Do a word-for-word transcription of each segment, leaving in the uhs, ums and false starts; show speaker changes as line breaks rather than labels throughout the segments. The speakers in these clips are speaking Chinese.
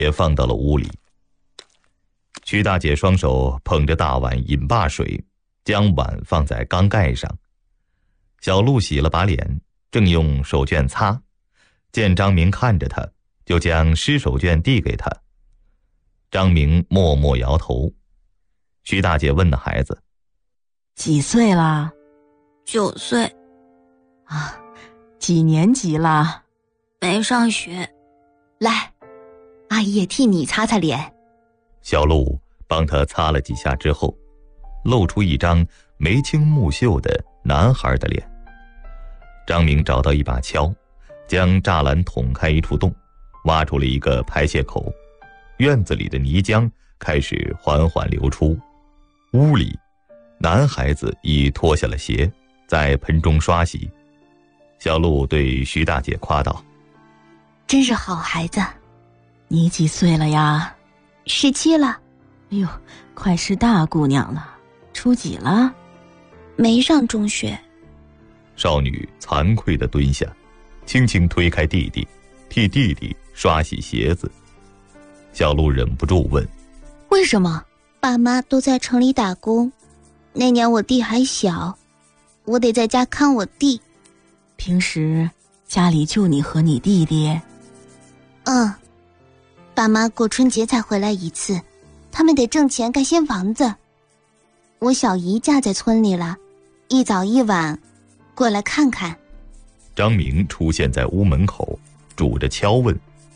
也放到了屋里。徐大姐双手捧着大碗饮罢水，将碗放在缸盖上。小陆洗了把脸，正用手绢擦，见张明看着他，就将湿手绢递给他。张明默默摇头。徐大姐问那孩子：
几岁了？
九岁。
啊，几年级了？
没上学。
来，阿姨也替你擦擦脸。
小陆帮他擦了几下之后，露出一张眉清目秀的男孩的脸。张明找到一把锹，将栅栏捅开一处洞，挖出了一个排泄口，院子里的泥浆开始缓缓流出。屋里，男孩子已脱下了鞋，在盆中刷洗。小陆对徐大姐夸道：
真是好孩子。
你几岁了呀？
十七了。
哎呦，快是大姑娘了。初几了？
没上中学。
少女惭愧地蹲下，轻轻推开弟弟，替弟弟刷洗鞋子。小陆忍不住问：
为什么？
爸妈都在城里打工，那年我弟还小，我得在家看我弟。
平时家里就你和你弟弟？
嗯，爸妈过春节才回来一次，他们得挣钱盖新房子。我小姨嫁在村里了，一早一晚过来看看。
张明出现在屋门口，拄着锹问：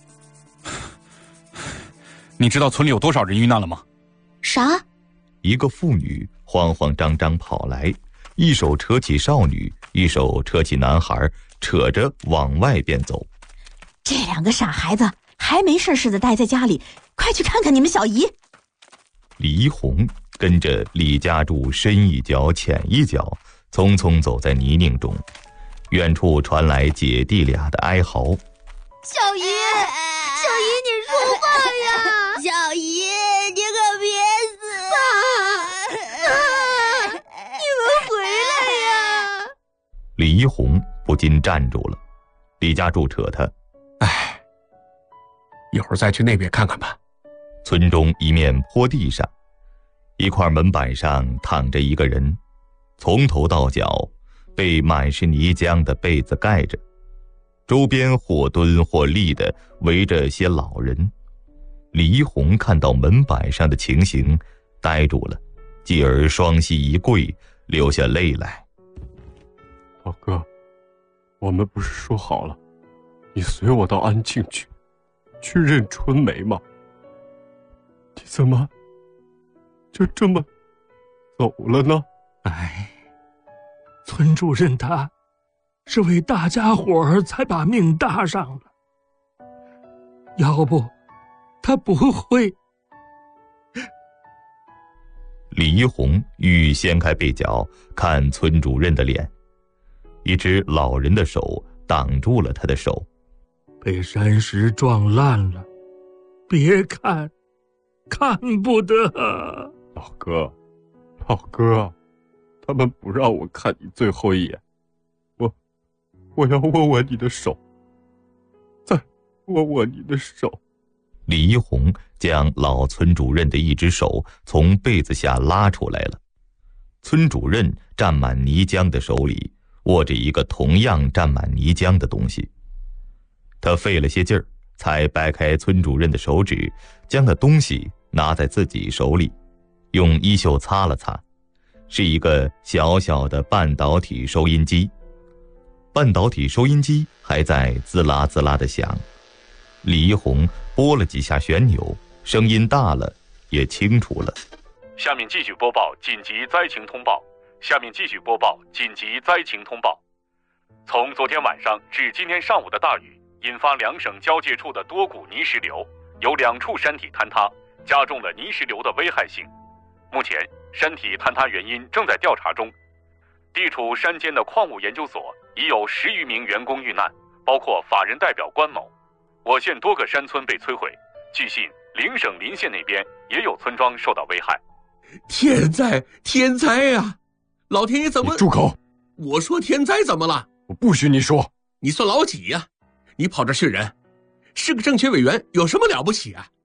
你知道村里有多少人遇难了吗？
啥？
一个妇女慌慌张张跑来，一手扯起少女，一手扯起男孩，扯着往外边走。
这两个傻孩子还没事似的待在家里，快去看看你们小姨。
李一红跟着李家柱深一脚浅一脚，匆匆走在泥泞中。远处传来姐弟俩的哀嚎：
小姨，小姨你说话呀！小姨你可别死！爸，你们回来呀！
李一红不禁站住了。李家柱扯他：
哎，一会儿再去那边看看吧。
村中一面坡地上，一块门板上躺着一个人，从头到脚被满是泥浆的被子盖着，周边或蹲或立的围着些老人。李一红看到门板上的情形，呆住了，继而双膝一跪，流下泪来。
老哥，我们不是说好了，你随我到安庆去，去认春梅吗？你怎么就这么走了呢？
哎，村主任他是为大家伙儿才把命搭上了，要不他不会。
李一红欲掀开被角看村主任的脸，一只老人的手挡住了他的手。
被山石撞烂了，别看，看不得。
老哥，老哥，他们不让我看你最后一眼，我我要握握你的手，再握握你的手。
李一红将老村主任的一只手从被子下拉出来了。村主任沾满泥浆的手里握着一个同样沾满泥浆的东西，他费了些劲儿，才掰开村主任的手指，将那东西拿在自己手里，用衣袖擦了擦，是一个小小的半导体收音机。半导体收音机还在滋啦滋啦地响。李一红拨了几下旋钮，声音大了，也清楚了。
下面继续播报紧急灾情通报。下面继续播报紧急灾情通报。从昨天晚上至今天上午的大雨，引发两省交界处的多股泥石流，有两处山体坍塌，加重了泥石流的危害性。目前，山体坍塌原因正在调查中。地处山间的矿物研究所已有十余名员工遇难，包括法人代表关某。我县多个山村被摧毁，据信邻省邻县那边也有村庄受到危害。
天灾，天灾呀、啊！老天爷怎么？
你住口！
我说天灾怎么了？
我不许你说。
你算老几呀、啊？你跑这去人，是个政协委员，有什么了不起啊？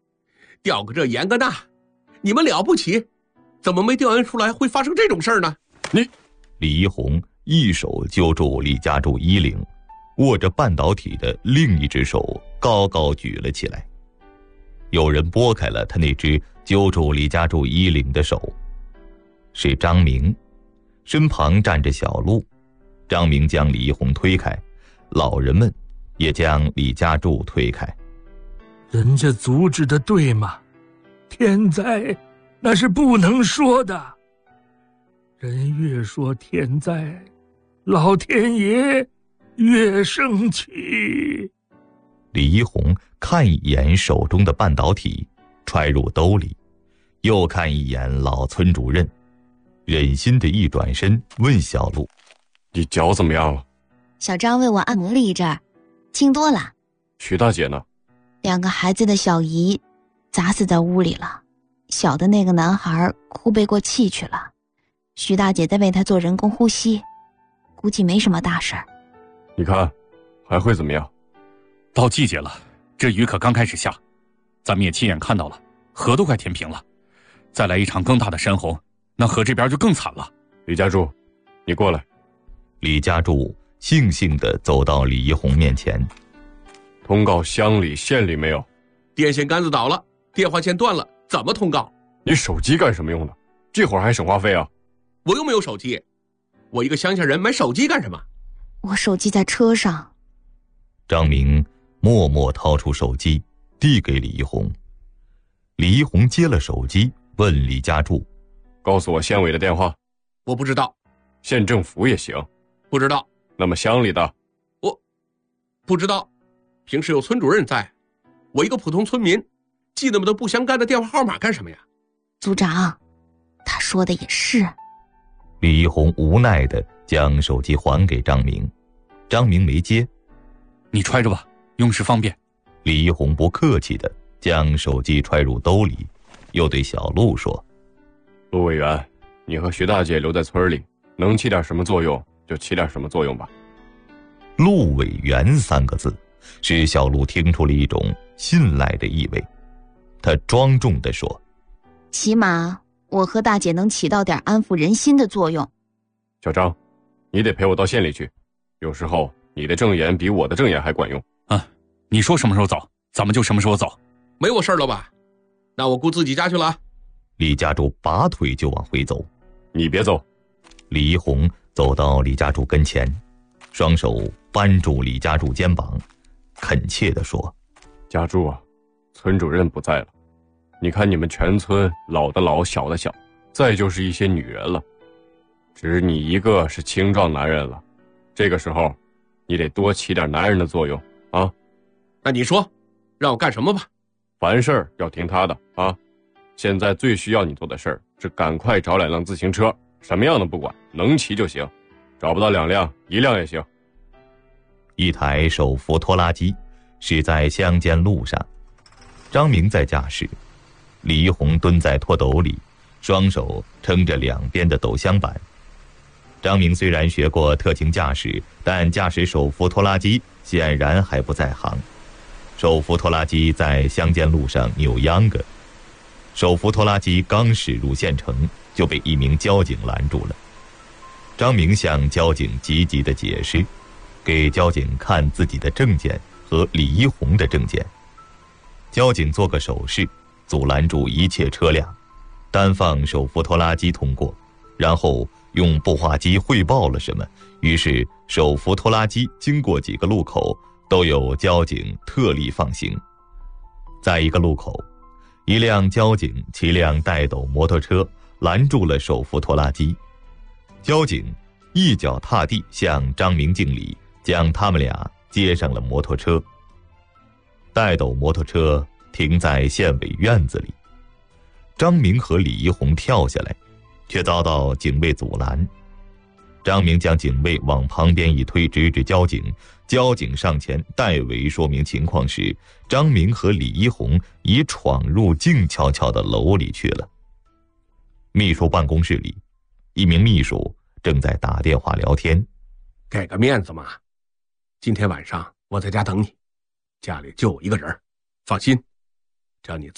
调个这研个那，你们了不起，怎么没调研出来会发生这种事儿呢？
你，
李一红一手揪住李家柱衣领，握着半导体的另一只手高高举了起来。有人拨开了他那只揪住李家柱衣领的手，是张明，身旁站着小陆。张明将李一红推开，老人们也将李家柱推开。
人家阻止的对吗？天灾那是不能说的，人越说天灾，老天爷越生气。
李一红看一眼手中的半导体，揣入兜里，又看一眼老村主任，忍心的一转身问小陆：
你脚怎么样了？
小张为我按摩了一阵儿，轻多了。
徐大姐呢？
两个孩子的小姨砸死在屋里了，小的那个男孩哭背过气去了，徐大姐在为他做人工呼吸，估计没什么大事儿。
你看还会怎么样？
到季节了，这雨可刚开始下，咱们也亲眼看到了，河都快填平了，再来一场更大的山洪，那河这边就更惨了。
李家柱，你过来。
李家柱悻悻地走到李一红面前。
通告乡里县里没有？
电线杆子倒了，电话线断了，怎么通告？
你手机干什么用的？这会儿还省话费啊？
我又没有手机，我一个乡下人买手机干什么？
我手机在车上。
张明默默掏出手机递给李一红。李一红接了手机，问李家柱：
告诉我县委的电话。
我不知道。
县政府也行。
不知道。
那么乡里的？
我不知道，平时有村主任在，我一个普通村民记那么多不相干的电话号码干什么呀？
组长，他说的也是。
李一红无奈地将手机还给张明，张明没接。
你揣着吧，用时方便。
李一红不客气地将手机揣入兜里，又对小陆说：
陆委员，你和徐大姐留在村里，能起点什么作用就起点什么作用吧。
陆委员三个字使小陆听出了一种信赖的意味，他庄重地说：
起码我和大姐能起到点安抚人心的作用。
小张，你得陪我到县里去，有时候你的证言比我的证言还管用。
啊，你说什么时候走，咱们就什么时候走。
没我事了吧？那我顾自己家去了。
李家柱拔腿就往回走。
你别走。
李一红走到李家柱跟前，双手扳住李家柱肩膀，恳切地说：
家柱啊，村主任不在了，你看你们全村老的老小的小，再就是一些女人了，只你一个是青壮男人了，这个时候你得多起点男人的作用啊。
那你说让我干什么吧？
凡事要听他的啊。现在最需要你做的事儿是赶快找两辆自行车，什么样的不管，能骑就行，找不到两辆一辆也行。
一台手扶拖拉机驶在乡间路上，张明在驾驶，李一红蹲在拖斗里，双手撑着两边的斗箱板。张明虽然学过特勤驾驶，但驾驶手扶拖拉机显然还不在行。手扶拖拉机在乡间路上扭秧歌，手扶拖拉机刚驶入县城就被一名交警拦住了。张明向交警积极地解释，给交警看自己的证件和李一红的证件。交警做个手势，阻拦住一切车辆，单放手扶拖拉机通过，然后用步话机汇报了什么，于是手扶拖拉机经过几个路口都有交警特例放行。在一个路口，一辆交警骑辆带斗摩托车拦住了手扶拖拉机，交警一脚踏地向张明敬礼，将他们俩接上了摩托车。带斗摩托车停在县委院子里，张明和李一红跳下来，却遭到警卫阻拦。张明将警卫往旁边一推，指指交警。交警上前代为说明情况时，张明和李一红已闯入静悄悄的楼里去了。秘书办公室里，一名秘书正在打电话聊天。
给个面子嘛，今天晚上我在家等你，家里就我一个人，放心，只要你自